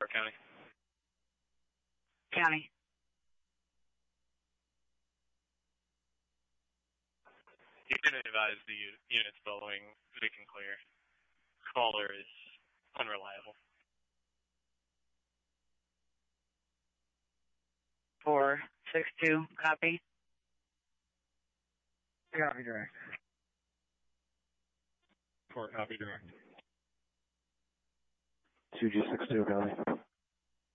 County. County. You can advise the units following Vic and clear. Caller is unreliable. 462, copy. Copy direct. 4 copy direct. 2G62, copy.